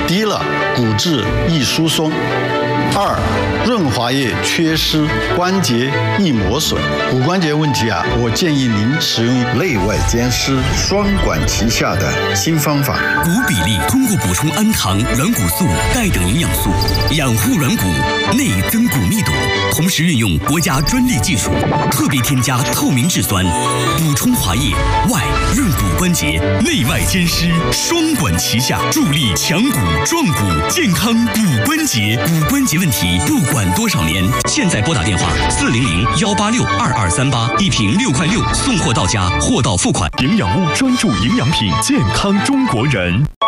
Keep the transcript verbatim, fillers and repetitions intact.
低了，骨质易疏松。二、润滑液缺失，关节易磨损。骨关节问题啊，我建议您使用内外兼施、双管齐下的新方法。 骨比例通过补充氨糖、软骨素、钙等营养素，养护软骨，内增骨密度。同时运用国家专利技术，特别添加透明质酸，补充滑液，外润骨关节，内外兼施，双管齐下，助力强骨壮骨，健康骨关节。骨关节问题不管多少年，现在拨打电话四零零幺八六二二三八，一瓶六块六，送货到家，货到付款。 营养屋专注营养品，健康中国人。